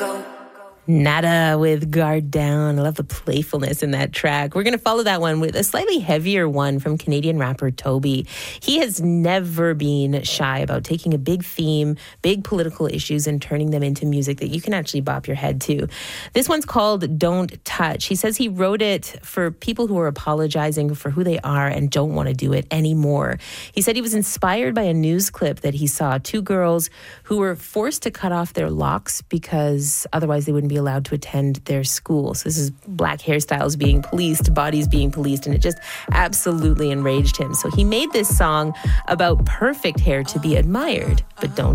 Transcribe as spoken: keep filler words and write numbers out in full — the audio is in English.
Nada with Guard Down. I love the playfulness in that track. We're going to follow that one with a slightly heavier one from Canadian rapper Toby. He has never been shy about taking a big theme, big political issues, and turning them into music that you can actually bop your head to. This one's called Don't Touch. He says he wrote it for people who are apologizing for who they are and don't want to do it anymore. He said he was inspired by a news clip that he saw. Two girls who were forced to cut off their locks because otherwise they wouldn't be allowed to attend their school. So this is black hairstyles being policed, bodies being policed, and it just absolutely enraged him. So he made this song about perfect hair to be admired, but don't